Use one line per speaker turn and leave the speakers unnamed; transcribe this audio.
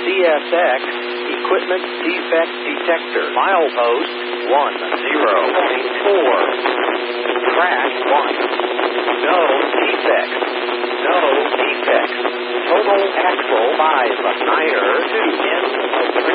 CSX Equipment Defect Detector. Milepost 10.4. Crash 1. No defects. No defects. Total axle 5. Tire 2. End of